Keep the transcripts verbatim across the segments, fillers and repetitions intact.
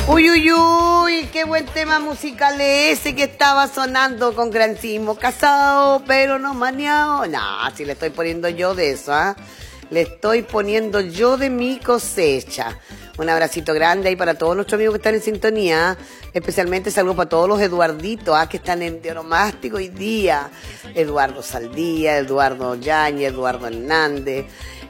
Uy, uy, uy, qué buen tema musical es ese que estaba sonando con Grancimo. Casado, pero no maniado. No, si le estoy poniendo yo de eso, ¿ah? ¿eh? Le estoy poniendo yo de mi cosecha. Un abracito grande ahí para todos nuestros amigos que están en sintonía. Especialmente saludo para todos los Eduarditos, ¿ah? Que están en Dionomástico hoy día. Eduardo Saldía, Eduardo Yañez, Eduardo Hernández,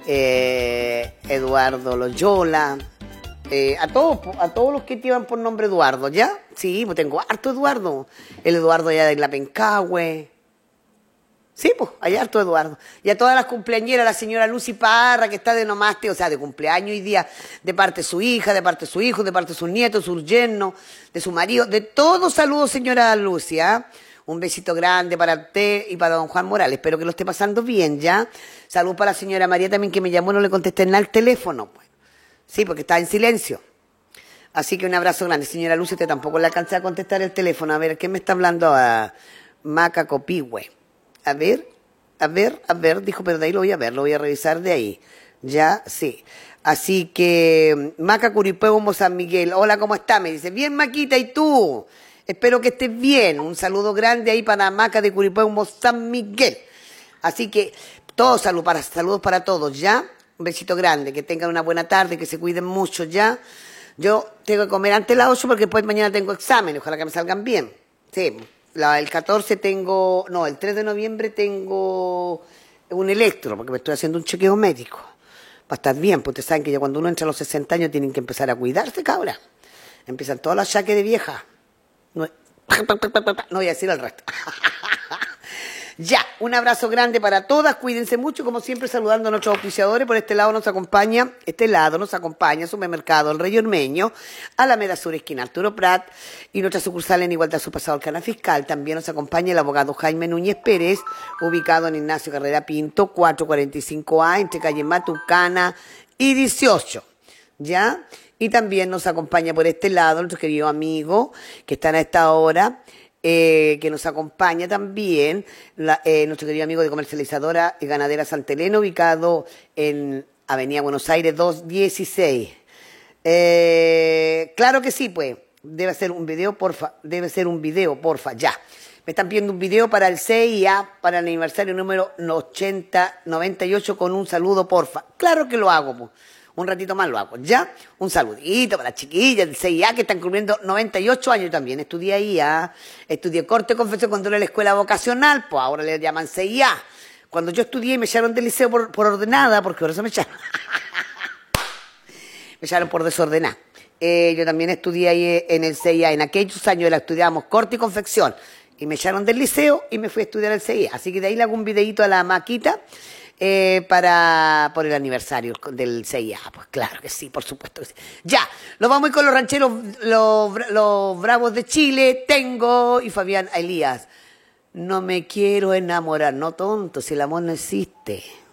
eh, Eduardo Loyola. Eh, a todos, a todos los que llevan por nombre Eduardo, ¿ya? Sí, pues tengo harto Eduardo. El Eduardo allá de la Pencahue. Sí, pues, hay harto Eduardo. Y a todas las cumpleañeras, la señora Lucy Parra, que está de nomaste, o sea, de cumpleaños hoy día, de parte de su hija, de parte de su hijo, de parte de sus nietos, sus yernos, de su marido, de todos saludos, señora Lucy, ¿ah? Un besito grande para usted y para don Juan Morales. Espero que lo esté pasando bien, ¿ya? Saludos para la señora María también, que me llamó, no le contesté nada al teléfono, pues. Sí, porque está en silencio. Así que un abrazo grande. Señora Lucy, usted tampoco le alcancé a contestar el teléfono. A ver, ¿qué me está hablando? A Maca Copihue. A ver, a ver, a ver. Dijo, pero de ahí lo voy a ver, lo voy a revisar de ahí. Ya, sí. Así que, Maca Curipuego, San Miguel. Hola, ¿cómo está? Me dice, bien, Maquita, ¿y tú? Espero que estés bien. Un saludo grande ahí para Maca de Curipuego, San Miguel. Así que, todos saludos para, saludos para todos, ¿ya? Un besito grande, que tengan una buena tarde, que se cuiden mucho, ¿ya? Yo tengo que comer antes de las ocho porque después mañana tengo exámenes, ojalá que me salgan bien. Sí, la, el catorce tengo, no, el tres de noviembre tengo un electro, porque me estoy haciendo un chequeo médico. Para estar bien, porque ustedes saben que ya cuando uno entra a los sesenta años tienen que empezar a cuidarse, cabra. Empiezan todas las achaques de vieja. No, no voy a decir el resto. Ya, un abrazo grande para todas, cuídense mucho, como siempre saludando a nuestros auspiciadores. Por este lado nos acompaña, este lado nos acompaña Supermercado El Rey Ormeño, Alameda Sur, esquina Arturo Prat, y nuestra sucursal en Igualdad su pasado al Canal Fiscal. También nos acompaña el abogado Jaime Núñez Pérez, ubicado en Ignacio Carrera Pinto, cuatrocientos cuarenta y cinco A, entre calle Matucana y dieciocho, ¿ya? Y también nos acompaña por este lado nuestro querido amigo, que están a esta hora, Eh, que nos acompaña también la, eh, nuestro querido amigo de comercializadora y ganadera Santa Elena, ubicado en Avenida Buenos Aires doscientos dieciséis. Eh, claro que sí, pues, debe ser un video, porfa, debe ser un video, porfa, ya. Me están pidiendo un video para el C I A, para el aniversario número ochenta noventa y ocho, con un saludo, porfa. Claro que lo hago, pues. Un ratito más lo hago, ¿ya? Un saludito para las chiquillas del C I A que están cumpliendo noventa y ocho años también. Estudié ahí, ¿ah? Estudié corte, confección, cuando era la escuela vocacional, pues ahora le llaman C I A. Cuando yo estudié me echaron del liceo por, por ordenada, porque por eso me echaron. Me echaron por desordenada. Eh, yo también estudié ahí en el C I A. En aquellos años la estudiábamos corte y confección. Y me echaron del liceo y me fui a estudiar al C I A. Así que de ahí le hago un videíto a la Maquita. Eh, para por el aniversario del C I A, pues claro que sí, por supuesto que sí. Ya, nos vamos a ir con los rancheros, los, los bravos de Chile, Tengo y Fabián Elías. No me quiero enamorar, no tonto, si el amor no existe.